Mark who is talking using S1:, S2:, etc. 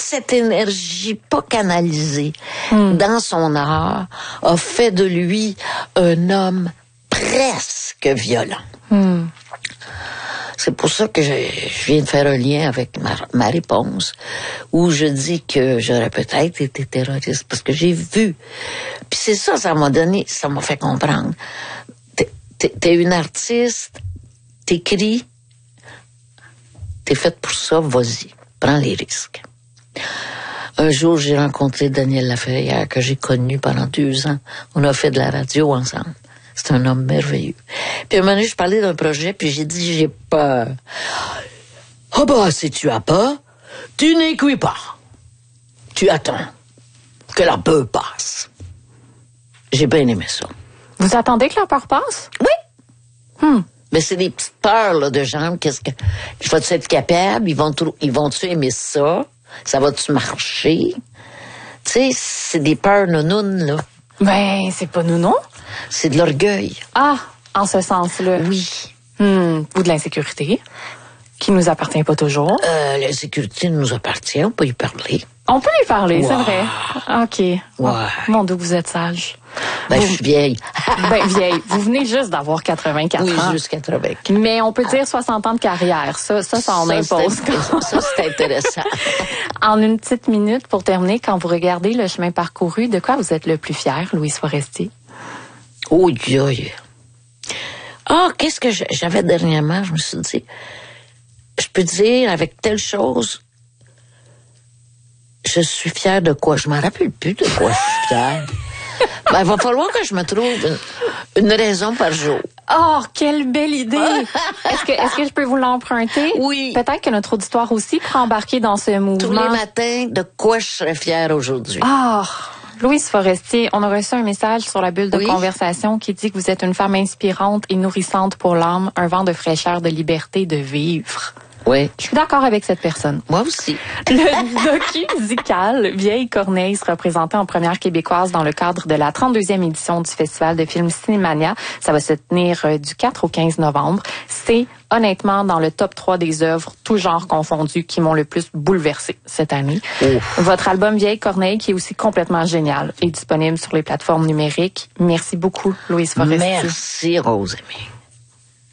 S1: cette énergie pas canalisée dans son art a fait de lui un homme presque violent. C'est pour ça que je viens de faire un lien avec ma réponse, où je dis que j'aurais peut-être été terroriste, parce que j'ai vu. Puis c'est ça, ça m'a fait comprendre. T'es une artiste, t'écris, t'es faite pour ça, vas-y, prends les risques. Un jour, j'ai rencontré Daniel Laferrière, que j'ai connu pendant 2 ans. On a fait de la radio ensemble. C'est un homme merveilleux. Puis à un moment donné, je parlais d'un projet, puis j'ai dit, j'ai peur. Ah bah, si tu as peur, tu n'écris pas. Tu attends que la peur passe. J'ai bien aimé ça.
S2: Vous attendez que la peur passe?
S1: Oui. Mais c'est des petites peurs là, de gens. Vas-tu être capable? Ils vont-tu aimer ça? Ça va-tu marcher? Tu sais, c'est des peurs nounounes, là.
S2: Ben, c'est pas nous, non?
S1: C'est de l'orgueil.
S2: Ah, en ce sens-là.
S1: Oui.
S2: Ou de l'insécurité, qui nous appartient pas toujours.
S1: L'insécurité nous appartient, on peut y parler.
S2: On peut lui parler, c'est
S1: Wow.
S2: vrai. OK.
S1: Ouais.
S2: Mon Dieu, vous êtes sage.
S1: Ben, je suis vieille.
S2: Ben, vieille. Vous venez juste d'avoir 84
S1: Oui,
S2: ans.
S1: juste 80.
S2: Mais on peut dire 60 ans de carrière. Ça en impose.
S1: Ça, c'est intéressant.
S2: En une petite minute, pour terminer, quand vous regardez le chemin parcouru, de quoi vous êtes le plus fier, Louise Forestier?
S1: Oh, Dieu. Ah, qu'est-ce que j'avais dernièrement? Je me suis dit, je peux dire avec telle chose, je suis fière de quoi? Je m'en rappelle plus de quoi je suis fière. Ben, il va falloir que je me trouve une raison par jour.
S2: Oh, quelle belle idée! Est-ce que je peux vous l'emprunter?
S1: Oui.
S2: Peut-être que notre auditoire aussi pourra embarquer dans ce mouvement.
S1: Tous les matins, de quoi je serais fière aujourd'hui?
S2: Ah! Louise Forestier, on a reçu un message sur la bulle de
S1: Oui.
S2: conversation qui dit que vous êtes une femme inspirante et nourrissante pour l'âme, un vent de fraîcheur, de liberté, de vivre.
S1: Oui.
S2: Je suis d'accord avec cette personne.
S1: Moi aussi.
S2: Le docu-musical Vieille Corneille se représentait en première québécoise dans le cadre de la 32e édition du Festival de films Cinémania. Ça va se tenir du 4 au 15 novembre. C'est honnêtement dans le top 3 des œuvres, tout genre confondus, qui m'ont le plus bouleversé cette année.
S1: Ouf.
S2: Votre album Vieille Corneille, qui est aussi complètement génial, est disponible sur les plateformes numériques. Merci beaucoup, Louise Forestier.
S1: Merci, Rose-Aimée.